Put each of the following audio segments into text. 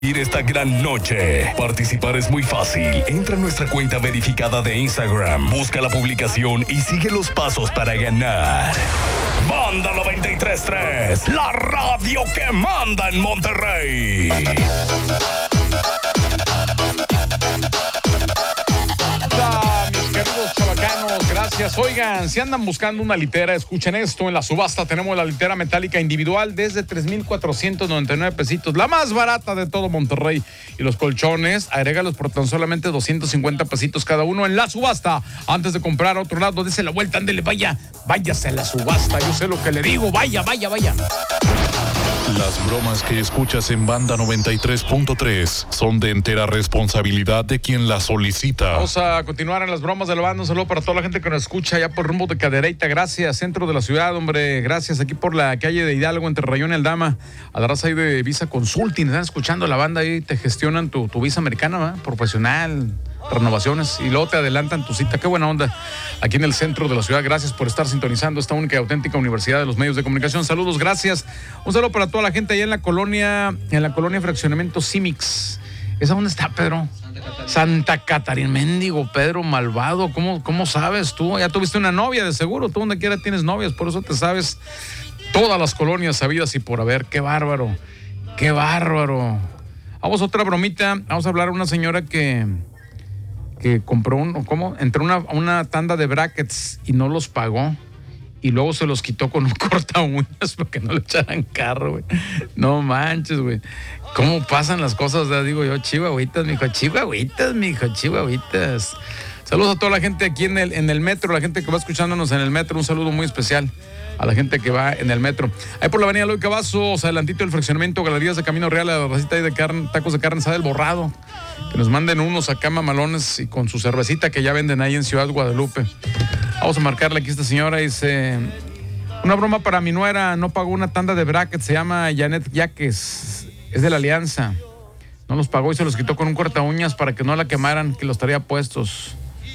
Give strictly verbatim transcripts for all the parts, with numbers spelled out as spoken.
Esta gran noche. Participar es muy fácil. Entra a nuestra cuenta verificada de Instagram, busca la publicación y sigue los pasos para ganar. Banda noventa y tres punto tres, la radio que manda en Monterrey. Mis queridos chavacanos, gracias. Oigan, si andan buscando una litera, escuchen esto. En la subasta tenemos la litera metálica individual desde tres mil cuatrocientos noventa y nueve pesitos, la más barata de todo Monterrey. Y los colchones, agrégalos por tan solamente doscientos cincuenta pesitos cada uno en la subasta. Antes de comprar a otro lado, dése la vuelta, ándele, vaya, váyase a la subasta. Yo sé lo que le digo, vaya, vaya, vaya. Las bromas que escuchas en Banda noventa y tres punto tres son de entera responsabilidad de quien las solicita. Vamos a continuar en las bromas de la banda. Un saludo para toda la gente que nos escucha allá por rumbo de Cadereyta. Gracias, centro de la ciudad, hombre. Gracias, aquí por la calle de Hidalgo, entre Rayón y Aldama. A la raza ahí de Visa Consulting. Están escuchando la banda ahí, te gestionan tu, tu visa americana, ¿va? Profesional, renovaciones, y luego te adelantan tu cita. Qué buena onda aquí en el centro de la ciudad. Gracias por estar sintonizando esta única y auténtica universidad de los medios de comunicación. Saludos, gracias. Un saludo para toda la gente allá en la colonia, en la colonia Fraccionamiento Címix. ¿Esa dónde está, Pedro? Santa Catarina. Santa Catarina, mendigo Pedro malvado. ¿Cómo, cómo sabes tú? Ya tuviste una novia, de seguro. Tú donde quiera tienes novias, por eso te sabes todas las colonias sabidas y por haber. Qué bárbaro, qué bárbaro. Vamos a otra bromita. Vamos a hablar a una señora que... que compró un, ¿cómo? Entró una, una tanda de brackets y no los pagó. Y luego se los quitó con un corta uñas porque no le echaran carro, güey. No manches, güey. ¿Cómo pasan las cosas? Ya digo yo, chihuahuitas, mijo, chihuahuitas, mijo, chihuahuitas. Saludos a toda la gente aquí en el, en el metro, la gente que va escuchándonos en el metro. Un saludo muy especial a la gente que va en el metro. Ahí por la avenida Eloy Cavazos, adelantito del fraccionamiento, Galerías de Camino Real, la racita ahí de carne, tacos de carne asada del Borrado. Que nos manden unos acá mamalones y con su cervecita que ya venden ahí en Ciudad Guadalupe. Vamos a marcarle aquí a esta señora. Dice, una broma para mi nuera, no pagó una tanda de brackets, se llama Janet Yaques, es de la Alianza. No los pagó y se los quitó con un corta uñas para que no la quemaran, que los traía puestos.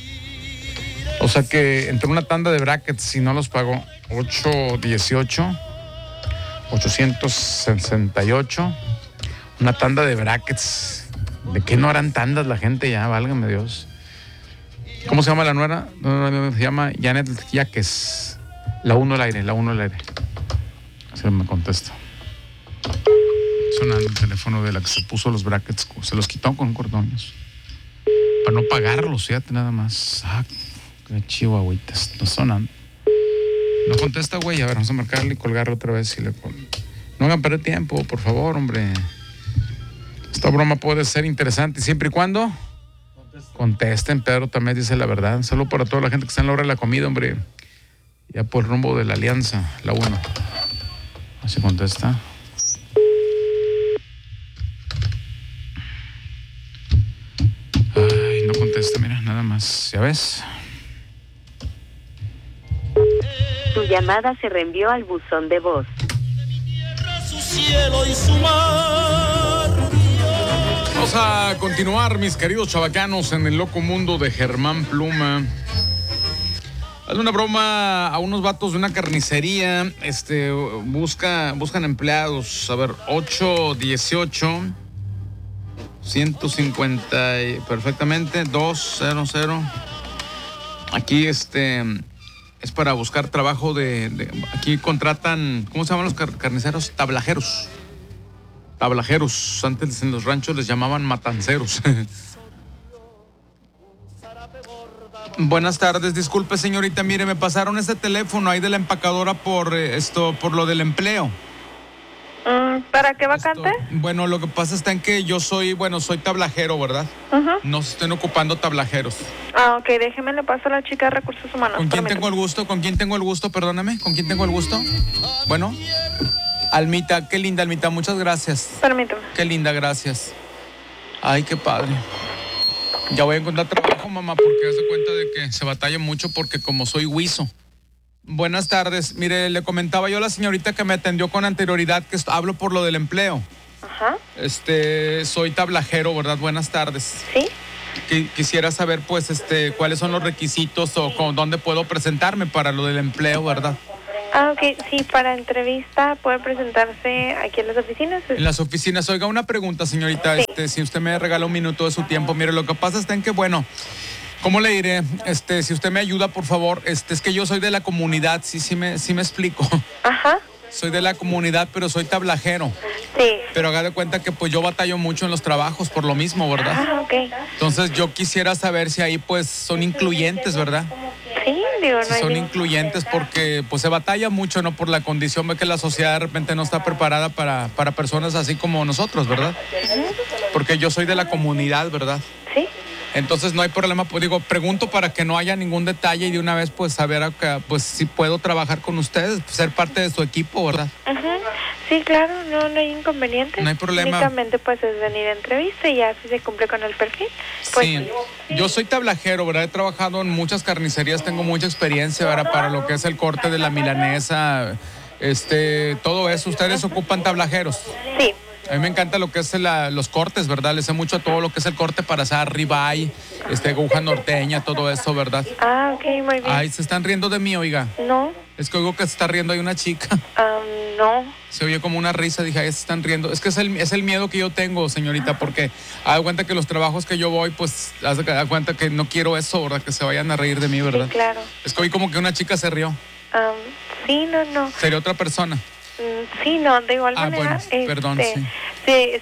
O sea que entró una tanda de brackets y no los pagó. ocho dieciocho ochocientos sesenta y ocho, una tanda de brackets. ¿De qué no harán tandas la gente ya? Válgame Dios. ¿Cómo se llama la nuera? Se llama Janet Yaques. La uno al aire, la uno al aire. Se me contesta. Sonando el teléfono de la que se puso los brackets. Se los quitó con cordones. Para no pagarlos, fíjate nada más. Ah, qué chihuahuitas. No sonan. No contesta, güey. A ver, vamos a marcarle y colgarle otra vez. Y le pon... No hagan perder tiempo, por favor, hombre. Esta broma puede ser interesante siempre y cuando contesten. Contesten. Pedro también dice la verdad. Un saludo para toda la gente que está en la hora de la comida, hombre. Ya por el rumbo de la Alianza, la uno. Así contesta. Ay, no contesta, mira, nada más. ¿Ya ves? Tu llamada se reenvió al buzón de voz. Su cielo y su mar. Vamos a continuar, mis queridos chavacanos, en el loco mundo de Germán Pluma. Hazle una broma a unos vatos de una carnicería. Este, busca, buscan empleados. A ver, ocho dieciocho ciento cincuenta, perfectamente, dos cero cero. Aquí, este, es para buscar trabajo de, de aquí contratan, ¿cómo se llaman los car- carniceros? Tablajeros. Tablajeros. Antes en los ranchos les llamaban matanceros. Buenas tardes, disculpe señorita, mire, me pasaron este teléfono ahí de la empacadora por eh, esto, por lo del empleo. Mm, ¿Para qué vacante? Esto, bueno, lo que pasa está en que yo soy, bueno, soy tablajero, ¿verdad? Uh-huh. No se estén ocupando tablajeros. Ah, ok, déjeme, le paso a la chica de Recursos Humanos. ¿Con quién permítame. tengo el gusto? ¿Con quién tengo el gusto? Perdóname, ¿con quién tengo el gusto? Bueno, Almita, qué linda Almita, muchas gracias. Permítame. Qué linda, gracias. Ay, qué padre. Ya voy a encontrar trabajo, mamá, porque haz de cuenta de que se batalla mucho porque como soy huizo. Buenas tardes. Mire, le comentaba yo a la señorita que me atendió con anterioridad que est- hablo por lo del empleo. Ajá. Este, soy tablajero, ¿verdad? Buenas tardes. ¿Sí? Qu- Quisiera saber, pues, este, cuáles son los requisitos o con dónde puedo presentarme para lo del empleo, ¿verdad? Ah, ok, sí, para entrevista puede presentarse aquí en las oficinas. En las oficinas. Oiga, una pregunta, señorita. Sí. Este, si usted me regala un minuto de su tiempo, mire, lo que pasa está en que, bueno, ¿cómo le diré? Este, si usted me ayuda, por favor, este, es que yo soy de la comunidad, sí, sí me, sí me explico. Ajá, Soy de la comunidad, pero soy tablajero. sí. Pero haga de cuenta que pues yo batallo mucho en los trabajos por lo mismo, ¿verdad? Ah, ok. Entonces yo quisiera saber si ahí pues son incluyentes, ¿verdad? Sí, digo, no Si hay son ningún- incluyentes porque pues se batalla mucho, ¿no? Por la condición de que la sociedad de repente no está preparada para, para personas así como nosotros, ¿verdad? Porque yo soy de la comunidad, ¿verdad? Sí. Entonces no hay problema, pues digo, pregunto para que no haya ningún detalle y de una vez pues saber acá, pues si puedo trabajar con ustedes, pues, ser parte de su equipo, ¿verdad? Ujú. Sí, claro, no, no hay inconveniente. No hay problema. Únicamente pues es venir a entrevista y ya si se cumple con el perfil. Pues, Sí, yo soy tablajero, ¿verdad? He trabajado en muchas carnicerías, tengo mucha experiencia, ¿verdad? Para lo que es el corte de la milanesa, este, todo eso. Ustedes ocupan tablajeros. sí. A mí me encanta lo que es la- los cortes, ¿verdad? Les sé mucho a todo lo que es el corte para asar, ribeye, este, aguja norteña, todo eso, ¿verdad? Ah, ok, muy bien. Ay, se están riendo de mí, oiga. No, Es que oigo que se está riendo ahí una chica. ah, no. Se oye como una risa, dije, ay, se están riendo. Es que es el, es el miedo que yo tengo, señorita, porque haz de cuenta que los trabajos que yo voy, pues, haz de haz de cuenta que no quiero eso, ¿verdad? Que se vayan a reír de mí, ¿verdad? Sí, claro. Es que oí como que una chica se rió. Ah, sí, no, no. Sería otra persona. Mm, Sí, no, de igual Ah, manera. bueno, perdón, este, Si,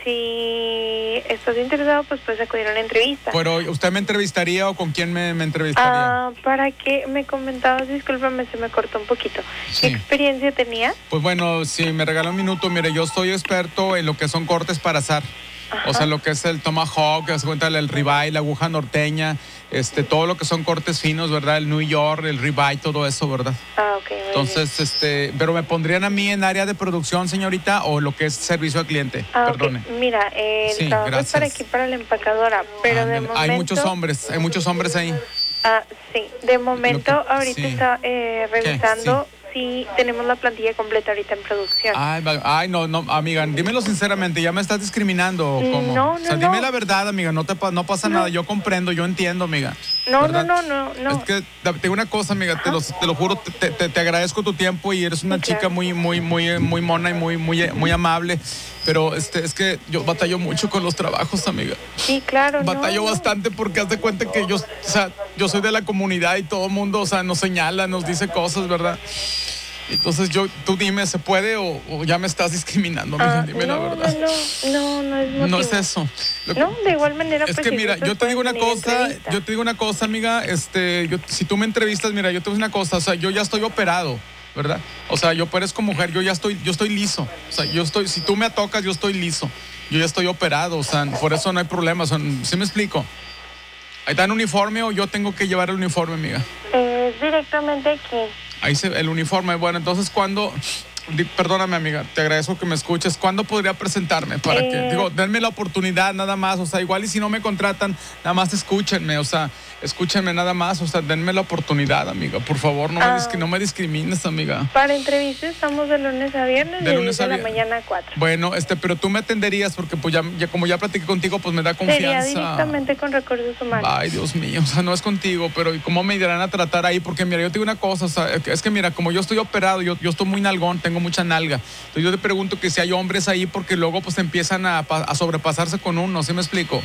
si estás interesado, pues puedes acudir a una entrevista. Pero, ¿usted me entrevistaría o con quién me, me entrevistaría? Ah, para que me comentabas, discúlpame, se me cortó un poquito. Sí. ¿Qué experiencia tenías? Pues bueno, si me regala un minuto, mire, yo soy experto en lo que son cortes para asar. O sea, lo que es el tomahawk, que se cuenta el ribeye, la aguja norteña, este, todo lo que son cortes finos, ¿verdad? El New York, el ribeye, todo eso, ¿verdad? Ah, ok, muy bien. Entonces, este, pero me pondrían a mí en área de producción, señorita, o lo que es servicio al cliente. Ah, ok. Perdone. Mira, eh, el Sí, trabajo es para gracias. aquí, para la empacadora, pero de Ándale. momento... Hay muchos hombres, hay muchos hombres ahí. Ah, sí, de momento Lo que- ahorita sí. está eh, revisando si tenemos la plantilla completa ahorita en producción. Ay, va- ay, no, no, amiga, dímelo sinceramente, ¿ya me estás discriminando o cómo? No, O sea, no, dime no. la verdad, amiga, no, te, pa- no pasa nada, yo comprendo, yo entiendo, amiga. no, no, ¿verdad? no, no, no. Es que te te digo una cosa, amiga, te lo, te lo juro, te, te- te agradezco tu tiempo y eres una Sí, chica claro. muy, muy, muy, muy mona y muy, muy, muy amable, pero este, es que yo batallo mucho con los trabajos, amiga. Sí, claro. no, Batallo no. bastante porque haz de cuenta que yo, o sea, yo soy de la comunidad y todo el mundo, o sea, nos señala, nos dice cosas, ¿verdad? Entonces yo, tú dime, ¿se puede o, o ya me estás discriminando? amiga? Ah, Dime no, la verdad. no, no, no, no es motivo. No es eso. Lo que- No, de igual manera, es pues, que si mira, gustas, yo te digo puedes una venir a cosa, entrevista. yo te digo una cosa, amiga, este, yo, si tú me entrevistas, mira, yo te digo una cosa, o sea, yo ya estoy operado, ¿verdad? O sea, yo parezco mujer, yo ya estoy, yo estoy liso. O sea, yo estoy, si tú me tocas, yo estoy liso. Yo ya estoy operado, o sea, por eso no hay problema, o sea, ¿sí me explico? Ahí está en uniforme o yo tengo que llevar el uniforme, amiga. Eh, Es directamente aquí. Ahí se, el uniforme, bueno, entonces, ¿cuándo? Di- Perdóname, amiga, te agradezco que me escuches. ¿Cuándo podría presentarme? Para que, Eh. digo, denme la oportunidad nada más, o sea, igual y si no me contratan, nada más escúchenme, o sea, escúchenme nada más, o sea, denme la oportunidad, amiga, por favor, no, me, Ah. disc- no me discrimines, amiga. Para entrevistas estamos de lunes a viernes, De de, lunes diez de a la vier- mañana a cuatro. Bueno, este, pero tú me atenderías porque pues ya, ya como ya platiqué contigo, pues me da Sería confianza. directamente con recursos humanos. Ay, Dios mío, o sea, no es contigo, pero ¿y cómo me irán a tratar ahí? Porque mira, yo te digo una cosa, o sea, es que mira, como yo estoy operado, yo, yo estoy muy nalgón, tengo mucha nalga. Entonces yo te pregunto que si hay hombres ahí porque luego pues empiezan a, pa- a sobrepasarse con uno, ¿sí me explico?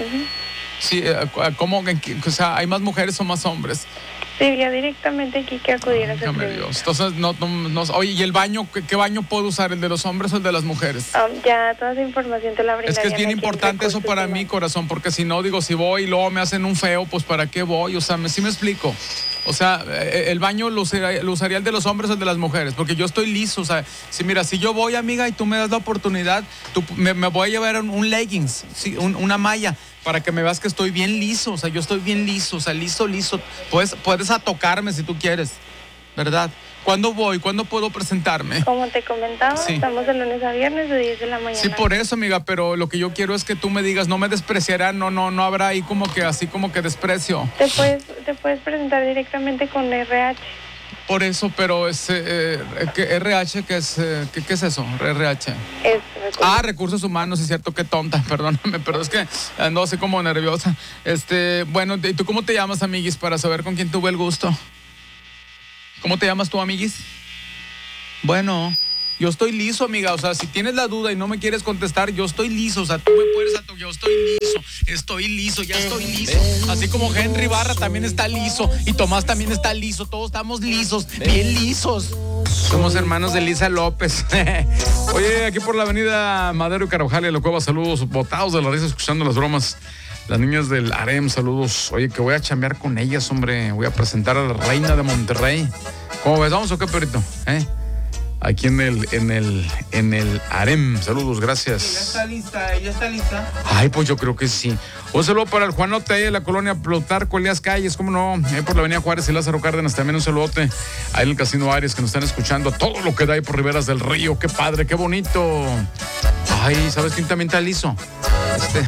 Sí, eh, ¿cómo? en qué- O sea, ¿hay más mujeres o más hombres? Sería directamente aquí que acudir a esa Válgame entrevista. Dios. Entonces, no, no, no- oye, ¿y el baño? ¿qué, qué baño puedo usar? ¿El de los hombres o el de las mujeres? Um, ya toda esa información te la Es brindaría. que es bien importante eso para mí, corazón, porque si no, digo, si voy y luego me hacen un feo, pues ¿para qué voy? O sea, me, sí me explico. O sea, eh, el baño lo usaría, lo usaría el de los hombres o el de las mujeres, porque yo estoy liso. O sea, si mira, si yo voy, amiga, y tú me das la oportunidad, tú, me, me voy a llevar un, un leggings, sí, un- una malla, para que me veas que estoy bien liso. O sea, yo estoy bien liso, o sea, liso, liso. Puedes, puedes a tocarme si tú quieres, ¿verdad? ¿Cuándo voy? ¿Cuándo puedo presentarme? Como te comentaba, Sí. estamos de lunes a viernes de diez de la mañana. Sí, por eso, amiga, pero lo que yo quiero es que tú me digas, no me despreciarán, no, no, no habrá ahí como que así como que desprecio. Te puedes, te puedes presentar directamente con R H. Por eso, pero es eh, ¿qué R H, ¿qué es, eh, ¿qué, qué es eso? R H. Es recursos. Ah, recursos humanos, es cierto, qué tonta, perdóname, pero es que ando así como nerviosa. Este, bueno, ¿y tú cómo te llamas, amiguis, para saber con quién tuve el gusto? ¿Cómo te llamas tú, amiguis? Bueno, yo estoy liso, amiga. O sea, si tienes la duda y no me quieres contestar, yo estoy liso. O sea, tú me puedes atocar. Yo estoy liso. Estoy liso, ya estoy liso. Así como Henry Barra también está liso. Y Tomás también está liso. Todos estamos lisos, bien lisos. Somos hermanos de Lisa López. Oye, aquí por la avenida Madero y Carvajal y La Cueva, saludos. Botados de la risa escuchando las bromas. Las niñas del harem, saludos. Oye, que voy a chambear con ellas, hombre. Voy a presentar a la reina de Monterrey. ¿Cómo ves? ¿Vamos o qué, perrito? ¿Eh? Aquí en el, en el, en el harem. Saludos, gracias. ¿Ya está lista? ¿Ya está lista? Ay, pues yo creo que sí. Un saludo para el Juanote ahí de la colonia Plutarco Elías Calles, cómo no, ahí por la avenida Juárez y Lázaro Cárdenas, también un saludote. Ahí en el Casino Aries que nos están escuchando, todo lo que da ahí por Riberas del Río, qué padre, qué bonito. Ay, ¿sabes quién también está liso? Este,